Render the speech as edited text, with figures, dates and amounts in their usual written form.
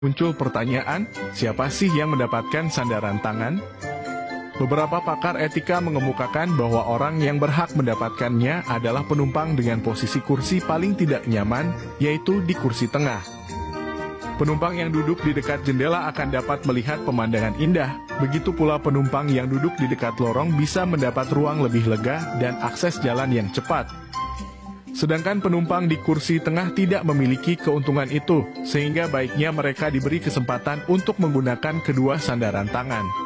Muncul pertanyaan, siapa sih yang mendapatkan sandaran tangan? Beberapa pakar etika mengemukakan bahwa orang yang berhak mendapatkannya adalah penumpang dengan posisi kursi paling tidak nyaman, yaitu di kursi tengah. Penumpang yang duduk di dekat jendela akan dapat melihat pemandangan indah, begitu pula penumpang yang duduk di dekat lorong bisa mendapat ruang lebih lega dan akses jalan yang cepat. Sedangkan penumpang di kursi tengah tidak memiliki keuntungan itu, sehingga baiknya mereka diberi kesempatan untuk menggunakan kedua sandaran tangan.